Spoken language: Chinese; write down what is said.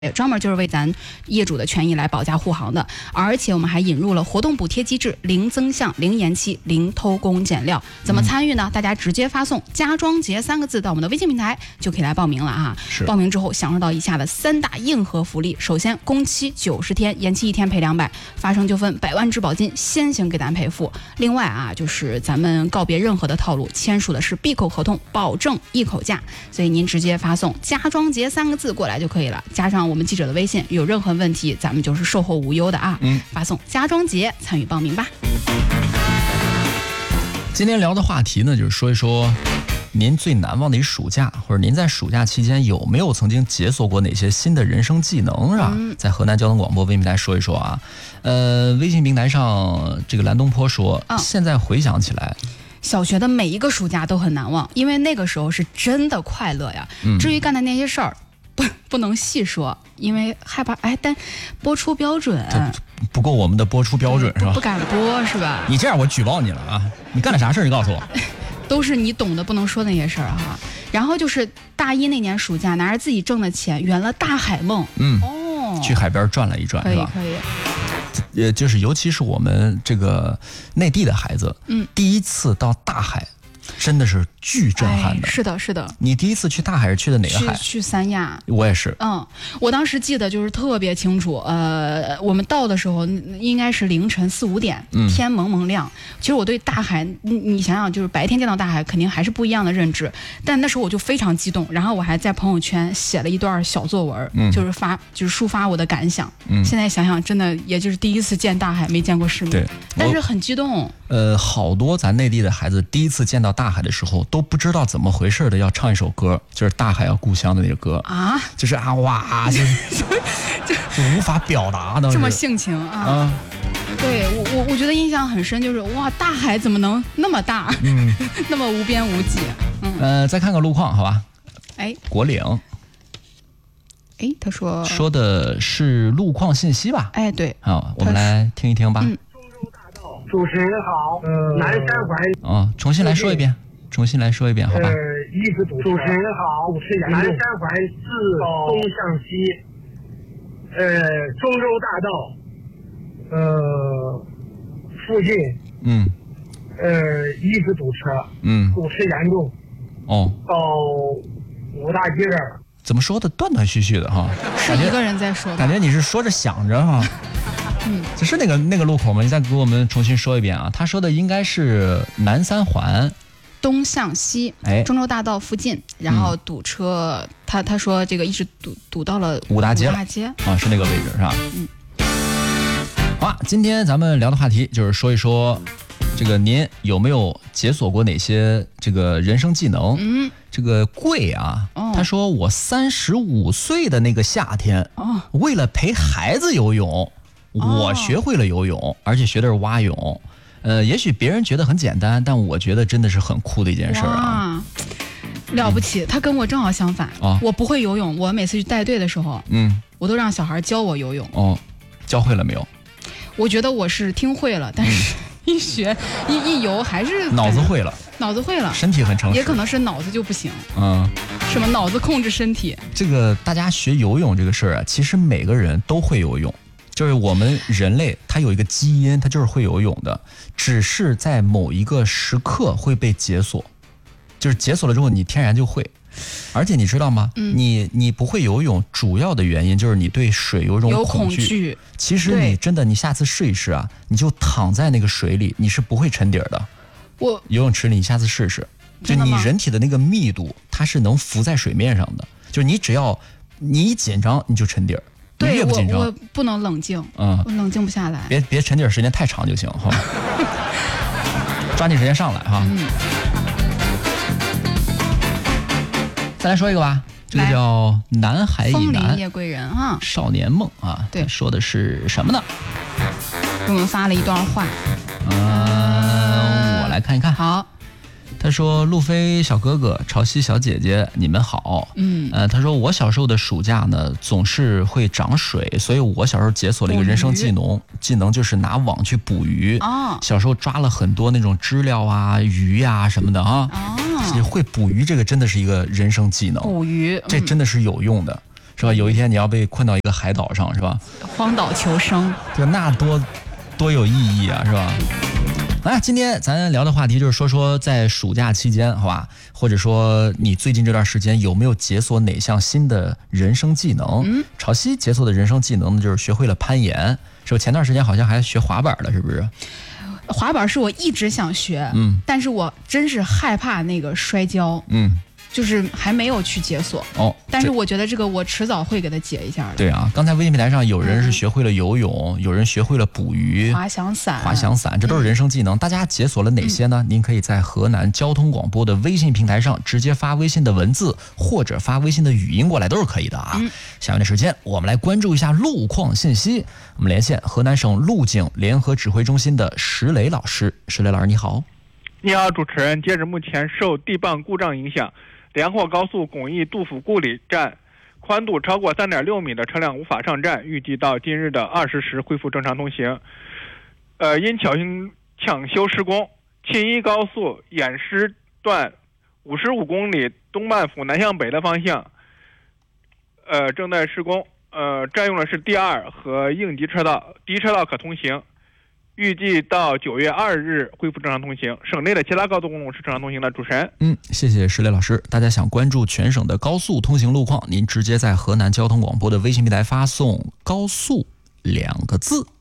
专门就是为咱业主的权益来保驾护航的，而且我们还引入了活动补贴机制，零增项、零延期、零偷工减料。怎么参与呢？大家直接发送"家装节"3个字到我们的微信平台，就可以来报名了啊！报名之后享受到以下的3大硬核福利：首先，工期90天，延期1天赔200，发生纠纷100万质保金先行给咱赔付。另外啊，就是咱们告别任何的套路，签署的是闭口合同，保证一口价。所以您直接发送"家装节"3个字过来就可以了，加上我们记者的微信，有任何问题咱们就是售后无忧的啊。发送"家装节"参与报名吧。 今天聊的话题呢，就是说一说您最难忘的一暑假，或者您在暑假期间有没有曾经解锁过哪些新的人生技能啊？在河南交通广播微信平台说一说啊。微信平台上这个蓝东坡说，现在回想起来， 小学的每一个暑假都很难忘，因为那个时候是真的快乐呀。至于干的那些事儿，不能细说，因为害怕但播出标准不够我们的播出标准是吧？ 不敢播是吧？ 你这样我举报你了啊！你干了啥事儿？你告诉我。 都是你懂得不能说那些事儿哈。然后就是大一那年暑假，拿着自己挣的钱圆了大海梦。去海边转了一转， 可以是吧？ 可以。 就是尤其是我们这个内地的孩子，第一次到大海，真的是巨震撼的。 是的，是的。 你第一次去大海是去的哪个海？ 去三亚。 我也是。 我当时记得就是特别清楚。我们到的时候应该是凌晨4、5点，天蒙蒙亮。其实我对大海，你想想，就是白天见到大海，肯定还是不一样的认知。但那时候我就非常激动，然后我还在朋友圈写了一段小作文，就是抒发我的感想。现在想想，真的也就是第一次见大海，没见过世面。 对， 但是很激动。 好多咱内地的孩子第一次见到大海的时候，都不知道怎么回事的，要唱一首歌，就是《大海要故乡》的那个歌啊，就是哇，就无法表达的， 这么性情啊。对，我觉得印象很深，就是哇，大海怎么能那么大，那么无边无际。 再看看路况，好吧？国岭。 他说的是路况信息吧？ 对。 好，我们来听一听吧。 主持人好，南山环。 重新来说一遍，好吧？ 主持人好，南山环自东向西，中州大道，附近，一直堵车，堵车严重，到五大街这儿。 怎么说的断断续续的哈？ 是一个人在说的， 感觉你是说着想着哈。只是那个路口吗？你再给我们重新说一遍啊！他说的应该是南三环东向西，中州大道附近，然后堵车。他说这个一直堵到了五大街啊，是那个位置是吧？好啊，今天咱们聊的话题就是说一说这个您有没有解锁过哪些这个人生技能？这个贵啊，他说我35岁的那个夏天，为了陪孩子游泳。我学会了游泳，而且学的是蛙泳。也许别人觉得很简单，但我觉得真的是很酷的一件事啊！ 了不起，他跟我正好相反。我不会游泳，我每次去带队的时候，我都让小孩教我游泳。 教会了没有？ 我觉得我是听会了，但是一学一游还是脑子会了，身体很诚实， 也可能是脑子就不行。什么脑子控制身体？ 这个大家学游泳这个事儿啊，其实每个人都会游泳。就是我们人类，它有一个基因，它就是会游泳的，只是在某一个时刻会被解锁，就是解锁了之后，你天然就会。而且你知道吗？你不会游泳，主要的原因就是你对水有一种恐惧。其实你下次试一试啊，你就躺在那个水里，你是不会沉底的。游泳池里，你下次试试，就你人体的那个密度，它是能浮在水面上的。就是你只要你一紧张，你就沉底。 对，我不能冷静，我冷静不下来。 别沉底时间太长就行哈，抓紧时间上来哈。再来说一个吧，这个叫南海以南风铃夜归人啊， 少年梦啊。对，说的是什么呢？ 给我们发了一段话。 我来看一看。 好。 他说：“路飞小哥哥，潮汐小姐姐，你们好。他说我小时候的暑假呢，总是会涨水，所以我小时候解锁了一个人生技能，就是拿网去捕鱼。小时候抓了很多那种知了啊、鱼啊什么的会捕鱼，这个真的是一个人生技能。捕鱼，这真的是有用的。 是吧？有一天你要被困到一个海岛上，是吧？ 荒岛求生， 对，那多有意义啊，是吧？来，今天咱聊的话题就是说在暑假期间，好吧，或者说你最近这段时间有没有解锁哪项新的人生技能？潮汐解锁的人生技能呢，就是学会了攀岩，是不？前段时间好像还学滑板了，是不是？ 滑板是我一直想学，但是我真是害怕那个摔跤，就是还没有去解锁哦。 但是我觉得这个我迟早会给它解一下的。 对啊，刚才微信平台上有人是学会了游泳，有人学会了捕鱼、 滑翔伞， 这都是人生技能。大家解锁了哪些呢？您可以在河南交通广播的微信平台上直接发微信的文字，或者发微信的语音过来，都是可以的啊。下面的时间，我们来关注一下路况信息。我们连线河南省路警联合指挥中心的石磊老师。石磊老师，你好。 你好，主持人。截止目前，受地磅故障影响，连霍高速巩义杜甫故里站宽度超过 3.6 米的车辆无法上站，预计到今日的20时恢复正常通行。因抢修施工，沁一高速偃师段55公里东半府南向北的方向，正在施工。占用的是第2和应急车道，第一车道可通行。预计到9月2日恢复正常通行。省内的其他高速公路是正常通行的。主持人， 谢谢石磊老师。大家想关注全省的高速通行路况，您直接在河南交通广播的微信平台发送"高速"2个字。